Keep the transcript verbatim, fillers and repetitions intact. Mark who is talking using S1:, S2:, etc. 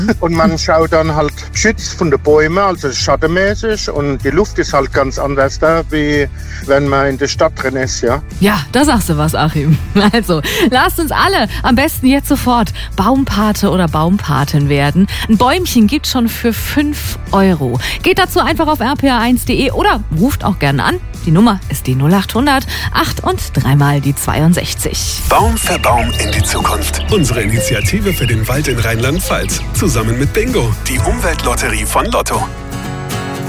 S1: Und man schaut dann halt geschützt von den Bäumen, also schattenmäßig. Und die Luft ist halt ganz anders da, wie wenn man in der Stadt drin ist, ja.
S2: Ja, da sagst du was, Achim. Also, lasst uns alle am besten jetzt sofort Baumpate oder Baumpatin werden. Ein Bäumchen gibt schon für fünf Euro. Geht dazu einfach auf r p r eins punkt d e oder ruft auch gerne an. Die Nummer ist die null acht hundert acht und dreimal die zweiundsechzig.
S3: Baum für Baum in die Zukunft. Unsere Initiative für den Wald in Rheinland-Pfalz. Zusammen mit Bingo, die Umweltlotterie von Lotto.